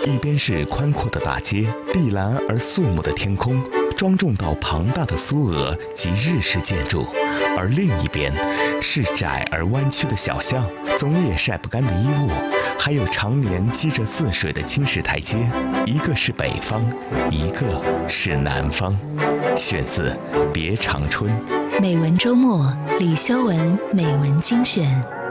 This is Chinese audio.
一边是宽阔的大街，碧蓝而肃穆的天空，庄重到庞大的苏俄及日式建筑；而另一边是窄而弯曲的小巷，总也晒不干的衣物，还有常年积着渍水的青石台阶。一个是北方，一个是南方。选自《别长春》。 美文周末，李修文美文精选。